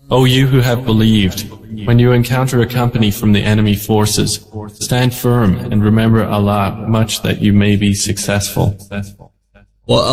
O you who have believed, when you encounter a company from the enemy forces, stand firm and remember Allah much that you may be successful.